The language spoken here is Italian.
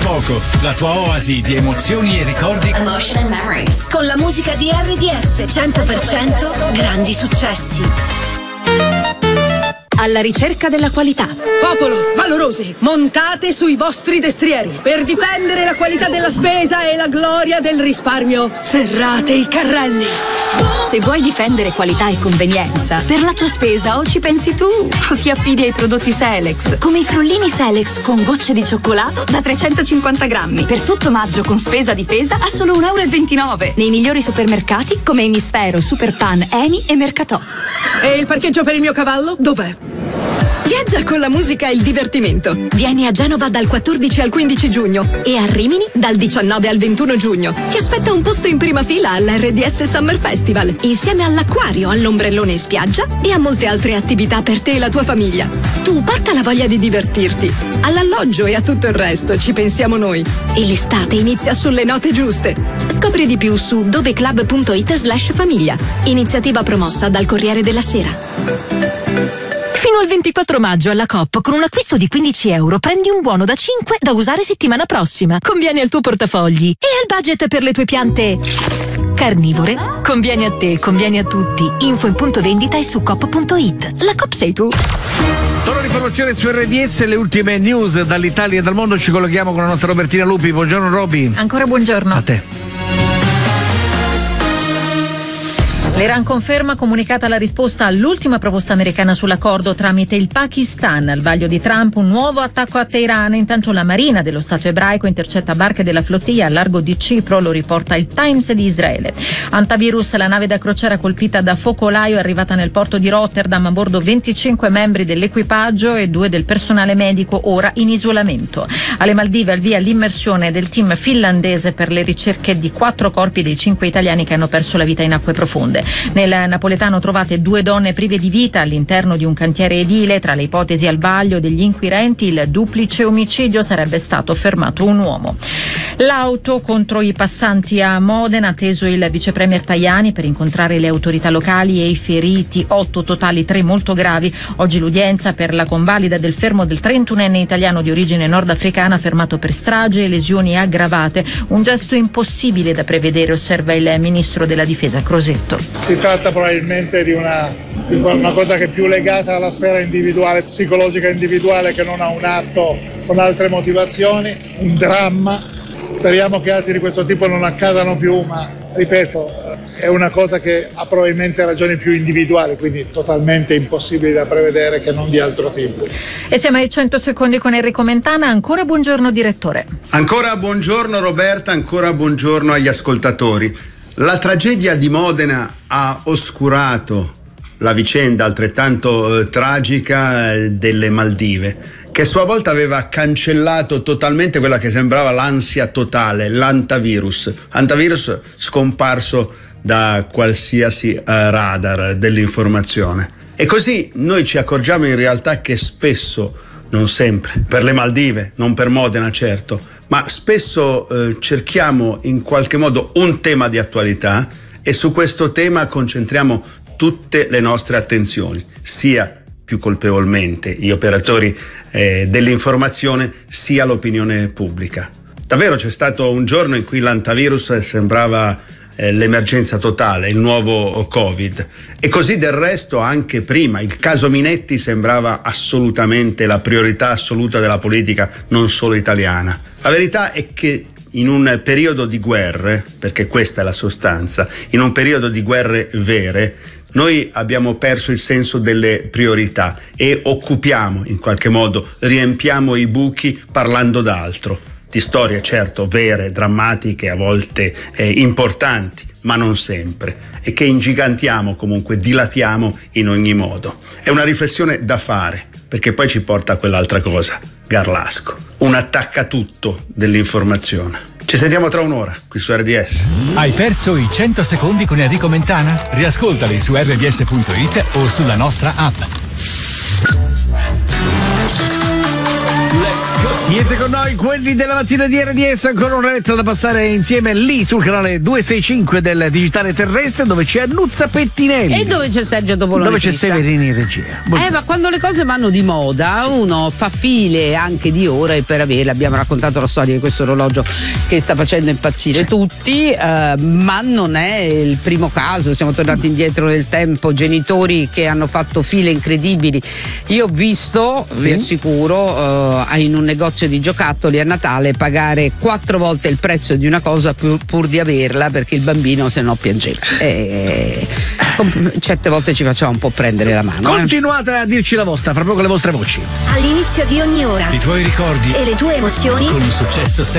poco, la tua oasi di emozioni e ricordi. Emotion and memories. Con la musica di RDS 100% grandi successi. Alla ricerca della qualità. Popolo, valorosi, montate sui vostri destrieri. Per difendere la qualità della spesa e la gloria del risparmio, serrate i carrelli. Se vuoi difendere qualità e convenienza, per la tua spesa o ci pensi tu o ti affidi ai prodotti Selex, come i frullini Selex con gocce di cioccolato da 350 grammi. Per tutto maggio con spesa difesa a solo €1,29. Nei migliori supermercati come Emisfero, Superpan, Eni e Mercatò. E il parcheggio per il mio cavallo? Dov'è? Viaggia con la musica e il divertimento. Vieni a Genova dal 14 al 15 giugno e a Rimini dal 19 al 21 giugno. Ti aspetta un posto in prima fila all'RDS Summer Festival, insieme all'acquario, all'ombrellone in spiaggia e a molte altre attività per te e la tua famiglia. Tu porta la voglia di divertirti. All'alloggio e a tutto il resto ci pensiamo noi. E l'estate inizia sulle note giuste. Scopri di più su doveclub.it/famiglia. Iniziativa promossa dal Corriere della Sera. Fino al 24 maggio alla Coop con un acquisto di €15 prendi un buono da 5 da usare settimana prossima. Conviene al tuo portafogli e al budget per le tue piante carnivore. Conviene a te, conviene a tutti. Info in punto vendita e su coop.it. La Coop sei tu. Torno l'informazione su RDS, le ultime news dall'Italia e dal mondo. Ci colleghiamo con la nostra Robertina Lupi. Buongiorno Roby. Ancora buongiorno. A te. L'Iran conferma comunicata la risposta all'ultima proposta americana sull'accordo tramite il Pakistan. Al vaglio di Trump un nuovo attacco a Teheran. Intanto la Marina dello Stato ebraico intercetta barche della flottiglia al largo di Cipro, lo riporta il Times di Israele. Antivirus, la nave da crociera colpita da focolaio è arrivata nel porto di Rotterdam, a bordo 25 membri dell'equipaggio e 2 del personale medico, ora in isolamento. Alle Maldive al via l'immersione del team finlandese per le ricerche di 4 corpi dei 5 italiani che hanno perso la vita in acque profonde. Nel napoletano trovate 2 donne prive di vita all'interno di un cantiere edile. Tra le ipotesi al vaglio degli inquirenti il duplice omicidio, sarebbe stato fermato un uomo. L'auto contro i passanti a Modena, atteso il vice premier Tajani per incontrare le autorità locali e i feriti, 8 totali, 3 molto gravi. Oggi l'udienza per la convalida del fermo del 31enne italiano di origine nordafricana fermato per strage e lesioni aggravate. Un gesto impossibile da prevedere, osserva il ministro della difesa Crosetto. Si tratta probabilmente di una cosa che è più legata alla sfera individuale, psicologica individuale, che non a un atto con altre motivazioni, un dramma. Speriamo che atti di questo tipo non accadano più, ma ripeto, è una cosa che ha probabilmente ragioni più individuali, quindi totalmente impossibili da prevedere, che non di altro tipo. E siamo ai 100 secondi con Enrico Mentana. Ancora buongiorno direttore. Ancora buongiorno Roberta, ancora buongiorno agli ascoltatori. La tragedia di Modena ha oscurato la vicenda altrettanto tragica delle Maldive, che a sua volta aveva cancellato totalmente quella che sembrava l'ansia totale, l'antivirus scomparso da qualsiasi radar dell'informazione. E così noi ci accorgiamo in realtà che spesso, non sempre, per le Maldive, non per Modena certo, ma spesso cerchiamo in qualche modo un tema di attualità e su questo tema concentriamo tutte le nostre attenzioni, sia più colpevolmente gli operatori dell'informazione, sia l'opinione pubblica. Davvero c'è stato un giorno in cui l'antivirus sembrava l'emergenza totale, il nuovo Covid, e così del resto anche prima. Il caso Minetti sembrava assolutamente la priorità assoluta della politica, non solo italiana. La verità è che in un periodo di guerre, perché questa è la sostanza, in un periodo di guerre vere, noi abbiamo perso il senso delle priorità e occupiamo in qualche modo, riempiamo i buchi parlando d'altro. Di storie certo vere, drammatiche, a volte importanti, ma non sempre, e che ingigantiamo comunque, dilatiamo in ogni modo. È una riflessione da fare, perché poi ci porta a quell'altra cosa, Garlasco, un attaccatutto dell'informazione. Ci sentiamo tra un'ora qui su RDS. Hai perso i 100 secondi con Enrico Mentana? Riascoltali su rds.it o sulla nostra app. Let's go. Siete con noi, quelli della mattina di RDS, ancora un'oretta da passare insieme lì sul canale 265 del digitale terrestre, dove c'è Annuzza Pettinelli e dove c'è Sergio Topoloni, dove c'è Severini in regia. Ma quando le cose vanno di moda, uno fa file anche di ore per averle. Abbiamo raccontato la storia di questo orologio che sta facendo impazzire tutti, ma non è il primo caso. Siamo tornati indietro nel tempo, genitori che hanno fatto file incredibili. Io ho visto, vi assicuro, in un negozio di giocattoli a Natale pagare 4 volte il prezzo di una cosa pur di averla, perché il bambino se no piangeva. Certe volte ci facciamo un po' prendere la mano. Continuate a dirci la vostra, fra poco le vostre voci. All'inizio di ogni ora i tuoi ricordi e le tue emozioni con il successo